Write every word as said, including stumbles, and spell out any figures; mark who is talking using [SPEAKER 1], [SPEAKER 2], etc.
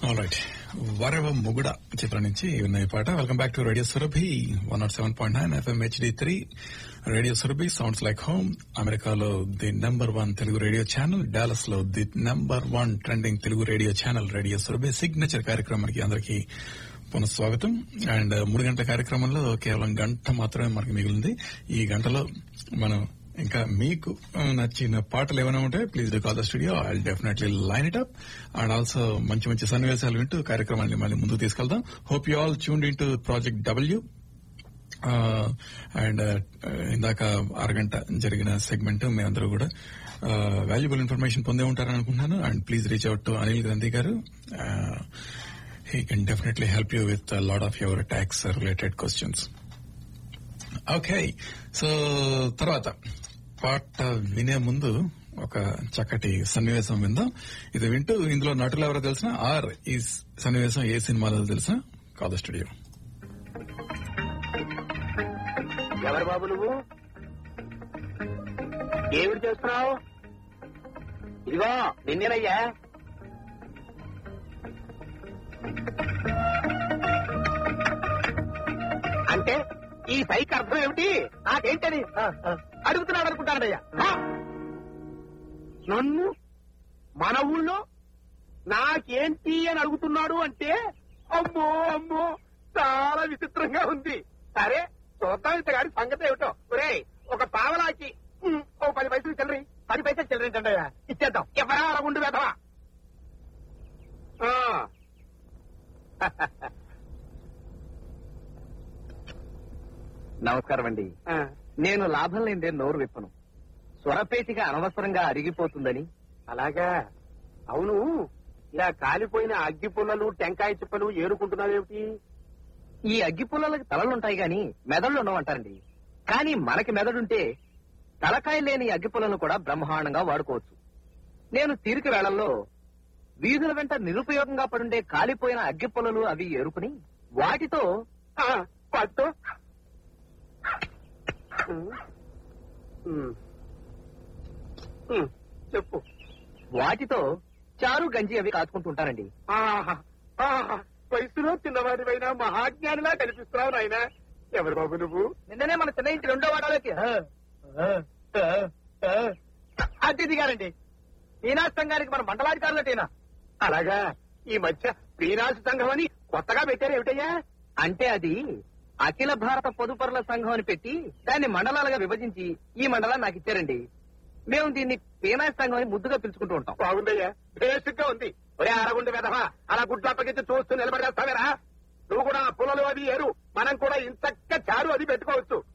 [SPEAKER 1] All right, వరవ ముగుడ చిత్రం నుంచి ఉన్నాయి పాట. Welcome back to radio Surabhi one not seven point nine FM HD three. Radio Surabhi sounds like home. అమెరికాలో the number one Telugu radio channel, Dallas లో the number one trending Telugu radio channel radio Surabhi signature కార్యక్రమానికి అందరికీ పునఃస్వాగతం. And మూడు గంటల కార్యక్రమంలో కేవలం గంట మాత్రమే మనకి మిగిలింది. ఈ గంటలో మనం ఇంకా మీకు నచ్చిన పాటలు ఏమైనా ఉంటే please do call the studio. I definitely line it up. And also మంచి మంచి సన్నివేశాలు వింటూ కార్యక్రమాన్ని మళ్ళీ ముందుకు తీసుకెళ్దాం. Hope you all tuned in to project W. And ఇందాక అరగంట జరిగిన సెగ్మెంట్ మీ అందరూ కూడా వాల్యుబుల్ ఇన్ఫర్మేషన్ పొందే ఉంటారని అనుకుంటున్నాను. And please reach out to Anil Gandhi గారు. He can definitely help you with lot of your tax related questions. Okay, so తర్వాత పాట వినే ముందు ఒక చక్కటి సన్నివేశం విందాం. ఇది వింటూ ఇందులో నటులు ఎవరో తెలిసిన ఆర్ ఈ సన్నివేశం ఏ సినిమాలో తెలిసిన కాల్ ద స్టూడియో.
[SPEAKER 2] ఎవరు బాబు నువ్వు? ఏమిటి చేస్తున్నావు? ఇదిగో నిన్నేనయ్యా. అంటే ఈ సైకి అర్థం ఏమిటి? నాకేంటని అడుగుతున్నాడు అనుకుంటానయ్యా. నన్ను మన ఊళ్ళో నాకేంటి అని అడుగుతున్నాడు అంటే అమ్మో అమ్మో చాలా విచిత్రంగా ఉంది. సరే చూద్దాం ఇంతగాడి సంగతి ఏమిటో. ఒరే ఒక పావలాకి ఓ పది పైసలు చిల్లరి పది పైసలు చిల్లరేంటయ్యా ఇచ్చేద్దాం. ఎవరా అరగుండు వేధవా.
[SPEAKER 3] నమస్కారం అండి. నేను లాభం లేదే నోరు విప్పను. స్వరపేటిగా అనవసరంగా అరిగిపోతుందని.
[SPEAKER 2] అలాగా? అవును, ఇలా కాలిపోయిన అగ్గి పుల్లలు టెంకాయ చిప్పలు ఏరుకుంటున్నావేమిటి?
[SPEAKER 3] ఈ అగ్గి పుల్లలకి తలలుంటాయి గాని మెదళ్ళు ఉండవంటారండి. కానీ మనకి మెదడుంటే తలకాయ లేని అగ్గి పుల్లలను కూడా బ్రహ్మాండంగా వాడుకోవచ్చు. నేను తీరిక వేళల్లో వీధుల వెంట నిరుపయోగంగా పడుండే కాలిపోయిన అగ్గి పుల్లలు అవి ఏరుకుని వాటితో
[SPEAKER 2] పట్టు చెప్పు.
[SPEAKER 3] వాటితో చారు గంజి అవి కాచుకుంటుంటారండి.
[SPEAKER 2] వయసులో చిన్నవాడివైనా మహాజ్ఞానిలా కనిపిస్తున్నావు నాయన. ఎవరు బాబు నువ్వు?
[SPEAKER 3] నిన్ననే మన చిన్న ఇంటి రెండో వాడాలకి అద్దె దిగారండి. పీనాశ్ సంఘానికి మన మండలాధికారులటేనా?
[SPEAKER 2] అలాగా? ఈ మధ్య పీనాశ్ సంఘం అని కొత్తగా పెట్టారు ఏమిటయ్యా?
[SPEAKER 3] అంటే అది అఖిల భారత పొదుపరుల సంఘం అని పెట్టి దాన్ని మండలాలుగా విభజించి ఈ మండలాన్ని నాకు ఇచ్చారండి. మేము దీన్ని పీనాశ్ సంఘం అని ముద్దుగా పిలుచుకుంటూ ఉంటాం.
[SPEAKER 2] బాగుందయ్యా, బేసిక్ గా ఉంది. ఒరే అరగుండి వెధవా, అలా గుడ్లు అప్పగించి చూస్తూ నిలబడేస్తావేరా? నువ్వు కూడా పుల్లలు అది ఏరు, మనం కూడా ఇంతక్క చారు అది పెట్టుకోవచ్చు.